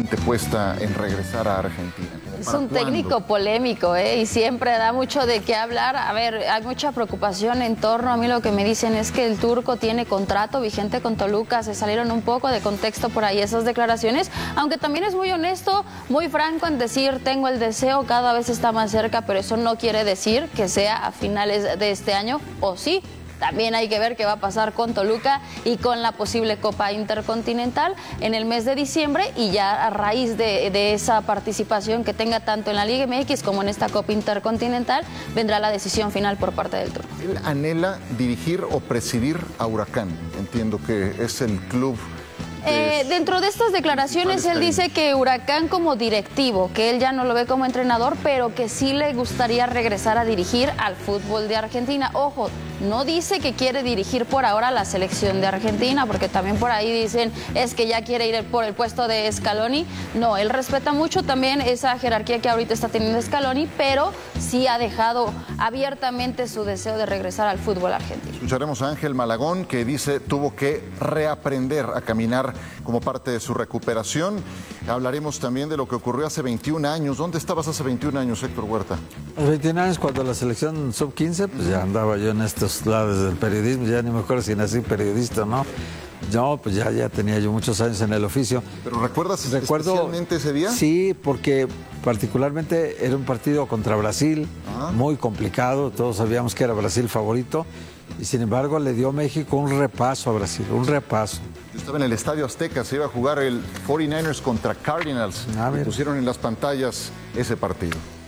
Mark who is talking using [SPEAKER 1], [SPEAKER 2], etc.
[SPEAKER 1] mente puesta en regresar a Argentina.
[SPEAKER 2] Es un técnico polémico, y siempre da mucho de qué hablar. A ver, hay mucha preocupación en torno a mí. Lo que me dicen es que el turco tiene contrato vigente con Toluca. Se salieron un poco de contexto por ahí esas declaraciones, aunque también es muy honesto, muy franco en decir tengo el deseo, cada vez está más cerca, pero eso no quiere decir que sea a finales de este año, o sí. También hay que ver qué va a pasar con Toluca y con la posible Copa Intercontinental en el mes de diciembre, y ya a raíz de esa participación que tenga tanto en la Liga MX como en esta Copa Intercontinental, vendrá la decisión final por parte del turco.
[SPEAKER 1] Él anhela dirigir o presidir a Huracán. Entiendo que es el club.
[SPEAKER 2] Dentro de estas declaraciones él dice que Huracán como directivo, que él ya no lo ve como entrenador, pero que sí le gustaría regresar a dirigir al fútbol de Argentina. Ojo, no dice que quiere dirigir por ahora la selección de Argentina, porque también por ahí dicen es que ya quiere ir por el puesto de Scaloni. No, él respeta mucho también esa jerarquía que ahorita está teniendo Scaloni, pero sí ha dejado abiertamente su deseo de regresar al fútbol argentino.
[SPEAKER 1] Escucharemos a Ángel Malagón, que dice tuvo que reaprender a caminar como parte de su recuperación. Hablaremos también de lo que ocurrió hace 21 años. ¿Dónde estabas hace 21 años, Héctor Huerta?
[SPEAKER 3] Hace 21 años, cuando la selección sub-15, pues ya andaba yo en estos lados del periodismo. Ya ni me acuerdo si nací periodista o no. No, pues ya tenía yo muchos años en el oficio.
[SPEAKER 1] ¿Pero recuerdas especialmente ese día?
[SPEAKER 3] Sí, porque particularmente era un partido contra Brasil, muy complicado. Todos sabíamos que era Brasil favorito. Y sin embargo le dio México un repaso a Brasil, un repaso.
[SPEAKER 1] Yo estaba en el Estadio Azteca, se iba a jugar el 49ers contra Cardinals.
[SPEAKER 3] Y
[SPEAKER 1] pusieron en las pantallas ese partido.